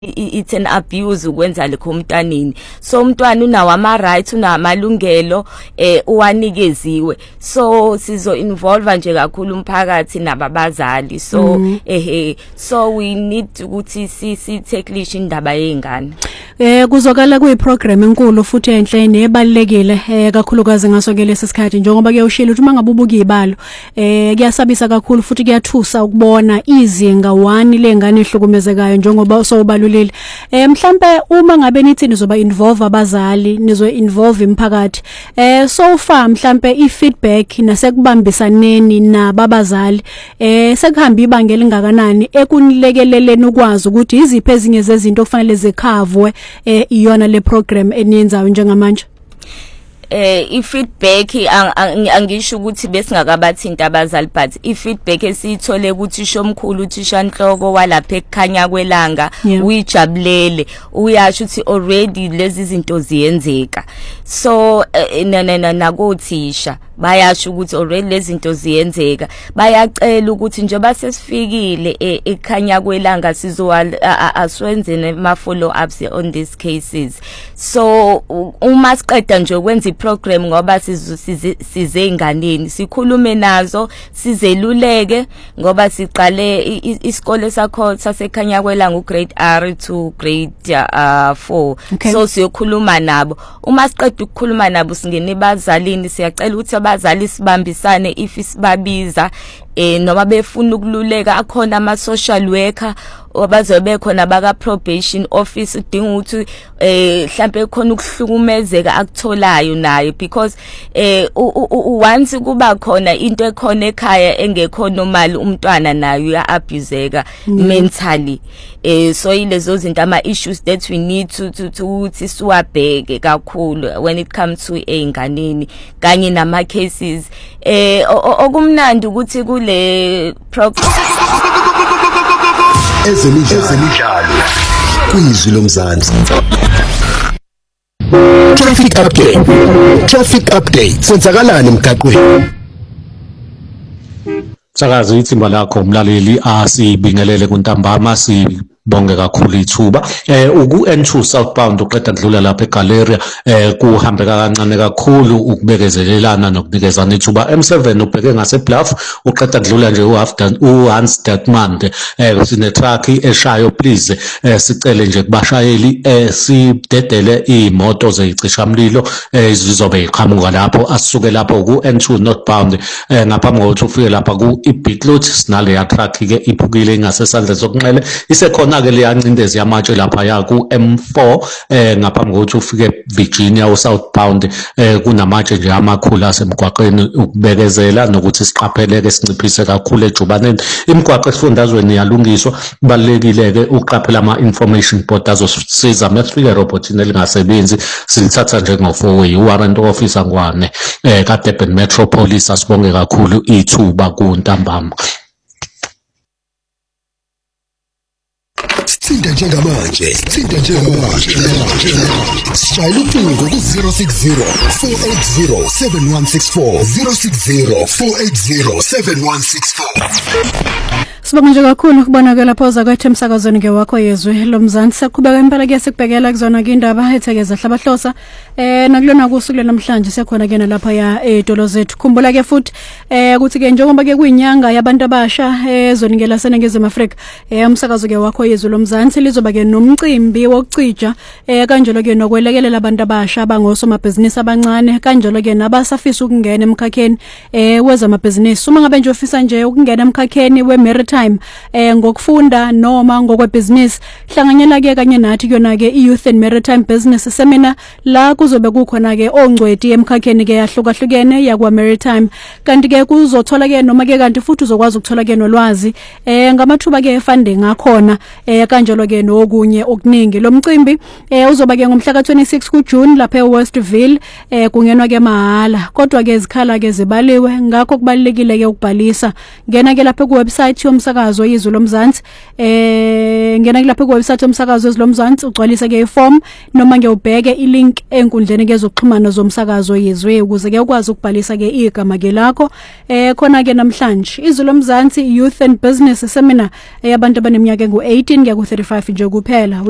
it's an abuse ukwenza lekho umntanini. So umntwana unawo ama rights, unamalungelo uwanikeziwe. So sizo involve nje kakhulu umphakathi nababazali. So so we need ukuthi si tackleish indaba yezingane. Kuzokala kuyiprogram enkulu futhi enhle nebalekile kakhulukazi ngasonke lesikhathi njengoba ke ushilo ukuthi mangabubuka izibalo kuyasabisa kakhulu futhi kuyathusa ukubona izinga 1 lengane ehlukumezekayo njengoba sobalulile. Mhlambe uma ngabe nithi nizoba involve abazali nizo involve imphakathi so far mhlambe ifeedback nasekubambisaneni nababazali sekuhamba ibanga elingakanani ekunilekeleleni ukwazi ukuthi iziphi ezinye zezinto kufanele zikhavwe iyona le program eniyenzayo njengamanje. I-feedback angisho ukuthi besingakabathinta abazali but i-feedback esiyithole ukuthi shomkhulu uthishanhloko walapha ekukhanya kwelanga uyijabulele uyasho ukuthi already lezi zinto ziyenzeka. So nakothisha bayasho ukuthi already lezi zinto ziyenzeka, bayacela ukuthi njengoba sesifikile ekukhanya kwelanga aswenze nema follow ups on these cases. So uma siqeda nje ukwenza program ngoba size inganeni sikhulume nazo sizeluleke ngoba siqale isikole sakho sasekhanya kwelanga ugrade R to grade 4. So siyokhuluma nabo. Uma siqeda ukukhuluma nabo singene bazalini siyacela ukuthi abazali sibambisane if sibabiza noma befuna ukululeka akhona ama social worker obazobe khona baka probation office udinga ukuthi mhlambe khona ukuhlukumezeka akutholayo nayo because once kuba khona into ekhona ekhaya engekho normal umntwana nayo uya abuseka mentally. So ilezo zinto ama issues that we need to ukuthi siwabheke kakhulu when it comes to einganeni kanye nama cases okumnandi ukuthi kule program ezemidlalo kwizwi lomzansi. Traffic update senzakalani emgaqweni? Sakazi ithimba lakho umlaleli asibingelele kuntambama sibonge kakhulu ithuba uku N2 southbound uqeda ndlula lapha eGaleria kuhambeka kancane kakhulu ukubekezelelana nokunikezana ithuba. M7 ubheke ngase Bluff uqeda ndlula nje uHans Dirkmand sine truck eshayo please sicele nje kubashayeli sidedele imoto zeyicishamlilo zizobe iqhamuka lapho asisuke lapho ku N2 northbound ngaphambi kokuthi ufike lapha ku iBigloot sinale ya truck ke iphukile ingasesandle sokunxele isekhona ke liyancindezi yamatshe lapha ya ku M4 ngaphambi kokuthi ufike Virginia u southbound kunamatshe nje amakhulu asemgwaqeni ukubekezela nokuthi siqapheleke sinciphise kakhulu ejubaneni. Imigwaqo esifundazweni yalungiswa kubalekile ke uqaphela ama information board azosiza mesifike robotini elingasebenzi silithatha njengofoway warrant officer ngwane ka Durban Metro Police asibonge kakhulu ithuba kuntambama. Thinta njengamanje Shayela ucingo ku 060 480 7164 060 480 7164. Sibonga nje kakhulu ukubonakala phoza kwethu emsakazweni ke wakho yezwe lomzansi saqhubeka impela ke sikubhekela kuzona ke indaba ethekeza hlabahlosa nakulona kusuku namhlanje sekhona ke nalapha ya edolo zethu. Khumbula ke futhi ukuthi ke njengoba ke kuyinyanga yabantu abasha ezonikela seNingizimu Afrika umsakazo ke wakho yezwe lomzansi lizoba ke nomcimbi wokucija kanjalo ke nokwelekelela abantu abasha abangosomabhizinisi abancane kanjalo ke nabasafisa ukungena emkhakheni wezamabhizinisi. Uma ngabe nje ufisa nje ukungena emkhakheni we-maritime ngokufunda noma ngokwebusiness hlanganyela ke kanye nathi kuyona ke i-Youth and Maritime Business Seminar la kuzobe kukhona ke ongcweti emkhakheni ke yahlukahlukene yakwa maritime kanti ke kuzothola ke noma ke kanti futhi uzokwazi ukuthola ke nolwazi ngamathuba ke funding akhona kanjalo ke nokunye okuningi. Lo mcimbi uzoba ke ngomhla ka26 kuJune lapha eWestville kungenwa ke mahala kodwa ke izikhala ke zibaliwe ngakho kubalekile ke ukubhalisa. Ngena ke lapha ku website yomsakazo yizwe lomzansi ngena lapha ku website yomsakazo yizwe lomzansi ugcwalisa ke iform noma ngiyobheke ilink enkundleni ke zokuxhumana zomsakazo yizwe ukuze ke ukwazi ukubhalisa ke igama ke lakho khona ke namhlanje izwe lomzansi Youth and Business Seminar yabantu abaneminyaka engu18 kuya ku35 nje kuphela.